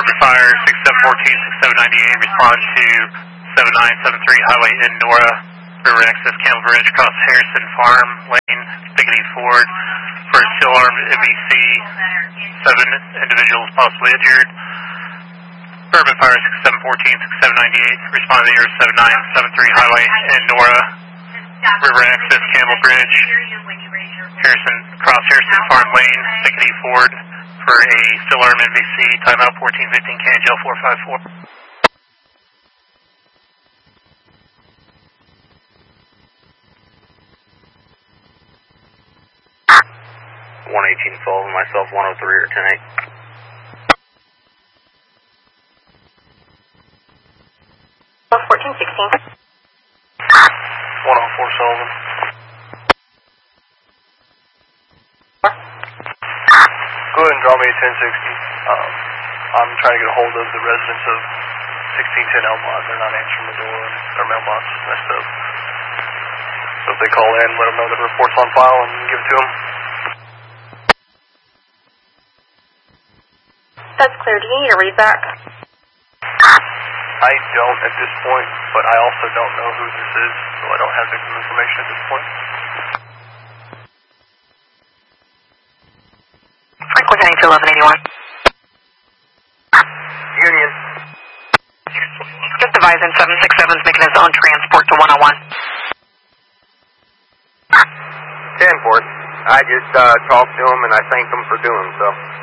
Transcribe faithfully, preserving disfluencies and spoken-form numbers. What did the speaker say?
Urban Fire six seven one four, six seven nine eight, respond to seven nine seven three Highway in Nora, river access Campbell Bridge, across Harrison Farm Lane, Pickety Ford, for a still armed M V C, seven individuals possibly injured. Urban Fire six seven one four, six seven nine eight, respond to the air seven nine seven three Highway in Nora, river access Campbell Bridge, Harrison, across Harrison Farm Lane, Pickety Ford, for a still armed M V C, timeout fourteen fifteen, Can Gel four five four. one eighteen Sullivan, myself one oh three or ten eight. fourteen sixteen. one oh four Sullivan. Go ahead and draw me a ten sixty. Um, I'm trying to get a hold of the residents of sixteen ten Elmont. They're not answering the door, and their mailbox is messed up. So if they call in, let them know that the report's on file and give it to them. That's clear. Do you need a read back? I don't at this point, but I also don't know who this is, so I don't have victim information at this point. Franklin County to eleven eighty-one. Union. Just advising seven six seven is making his own transport to one oh one. ten four. I just uh, talked to him and I thanked him for doing so.